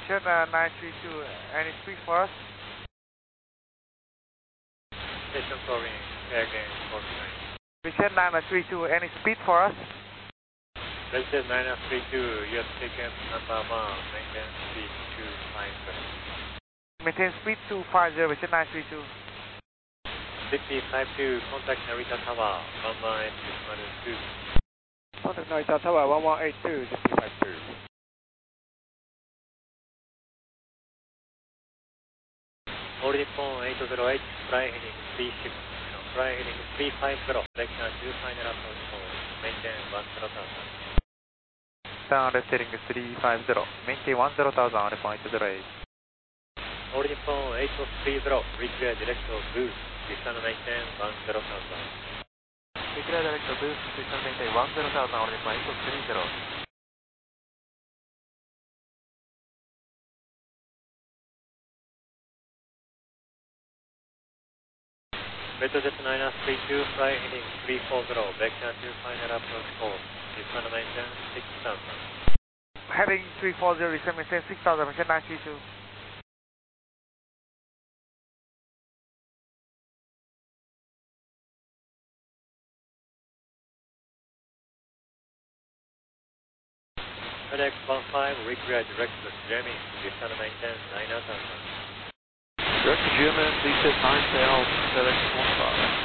Vision 932, any speed for us? Station calling, again, 49. Vision 932, any speed for us? Vision 932, you have taken number 1, maintain speed 250. Maintain speed 250, Vision 932. 5052, contact Narita Tower, 1182. Contact Narita Tower 1182, 5052. All Nippon 808, fly heading 36, fly heading 350, direction 2 final approach call, maintain 10,000. Down left heading 350, maintain 10,000, Nippon 808. All Nippon 830, reclear direction boost, return maintain 10,000. Declare director boost, return maintain 10,000, only Nippon 830. Metrojet 932, fly heading 340, direction 2 final approach call, return maintain 6,000. Heading 340, return maintain 6,000, Vision 932. FedEx 15, reclear direction German, return maintain 9,000. Direct to German, VSIP 9 South, FedEx 15.